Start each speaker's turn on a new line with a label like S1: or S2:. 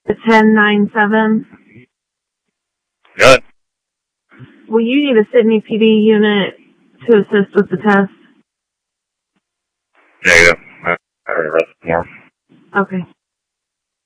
S1: 1097.
S2: Good.
S1: Will you need a Sydney PD unit to assist with the test?
S2: Negative. I already read it more.
S1: Okay.